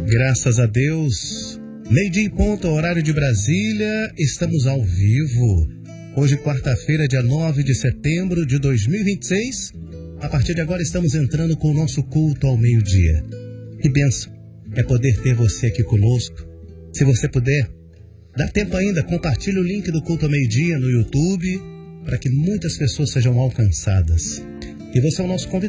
Graças a Deus. Meio-dia em ponto, horário de Brasília. Estamos ao vivo. Hoje, quarta-feira, dia 9 de setembro de 2026. A partir de agora, estamos entrando com o nosso culto ao meio-dia. Que bênção é poder ter você aqui conosco. Se você puder, dá tempo ainda, compartilhe o link do culto ao meio-dia no YouTube, para que muitas pessoas sejam alcançadas. E você é o nosso convidado.